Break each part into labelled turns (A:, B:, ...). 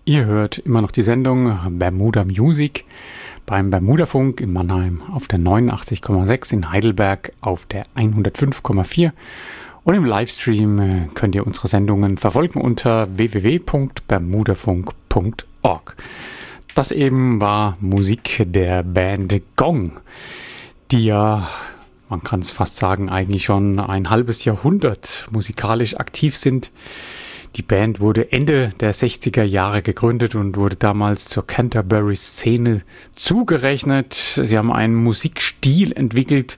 A: Ihr hört immer noch die Sendung Bermuda Music beim Bermudafunk in Mannheim auf der 89,6, in Heidelberg auf der 105,4 und im Livestream könnt ihr unsere Sendungen verfolgen unter www.bermudafunk.org. Das eben war Musik der Band Gong, die ja, man kann es fast sagen, eigentlich schon ein halbes Jahrhundert musikalisch aktiv sind. Die Band wurde Ende der 60er Jahre gegründet und wurde damals zur Canterbury-Szene zugerechnet. Sie haben einen Musikstil entwickelt,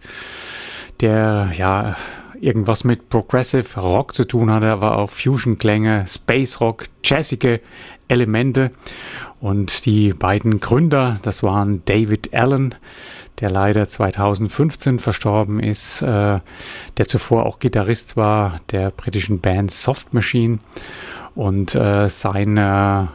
A: der ja irgendwas mit Progressive Rock zu tun hatte, aber auch Fusion-Klänge, Space Rock, jazzige Elemente. Und die beiden Gründer, das waren David Allen, der leider 2015 verstorben ist, der zuvor auch Gitarrist war der britischen Band Soft Machine, und seine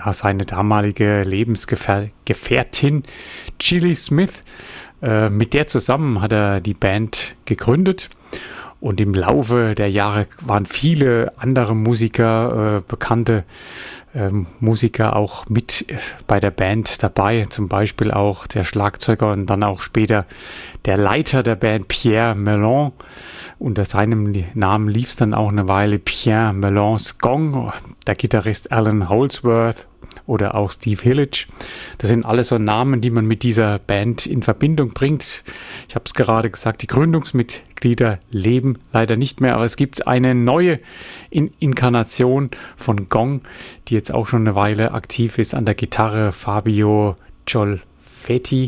A: damalige Lebensgefährtin Chili Smith. Mit der zusammen hat er die Band gegründet. Und im Laufe der Jahre waren viele andere Musiker, bekannte Musiker auch mit bei der Band dabei. Zum Beispiel auch der Schlagzeuger und dann auch später der Leiter der Band Pierre Mellon. Unter seinem Namen lief es dann auch eine Weile Pierre Mellons Gong, der Gitarrist Alan Holdsworth oder auch Steve Hillage. Das sind alles so Namen, die man mit dieser Band in Verbindung bringt. Ich habe es gerade gesagt, die Gründungsmitglieder leben leider nicht mehr, aber es gibt eine neue Inkarnation von Gong, die jetzt auch schon eine Weile aktiv ist. An der Gitarre Fabio Giolfetti,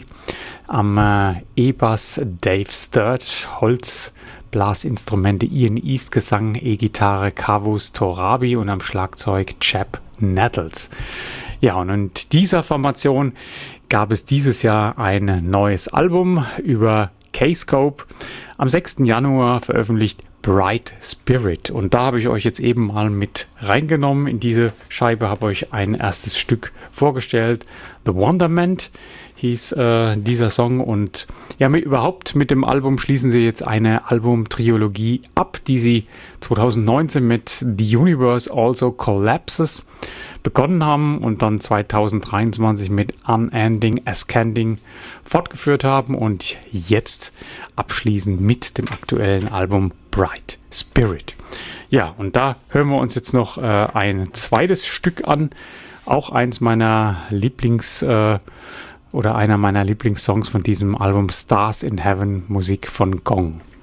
A: am E-Bass Dave Sturt, Holzblasinstrumente Ian East, Gesang, E-Gitarre Kavus Torabi und am Schlagzeug Chap Nettles. Ja, und in dieser Formation gab es dieses Jahr ein neues Album über K-Scope. Am 6. Januar veröffentlicht Bright Spirit. Und da habe ich euch jetzt eben mal mit reingenommen. In diese Scheibe habe ich ein erstes Stück vorgestellt. The Wonderment hieß dieser Song. Und ja, überhaupt mit dem Album schließen sie jetzt eine Album-Trilogie ab, die sie 2019 mit The Universe Also Collapses begonnen haben und dann 2023 mit Unending Ascending fortgeführt haben und jetzt abschließend mit dem aktuellen Album Bright Spirit. Ja, und da hören wir uns jetzt noch ein zweites Stück an, auch eins meiner einer meiner Lieblingssongs von diesem Album, Stars in Heaven, Musik von Gong.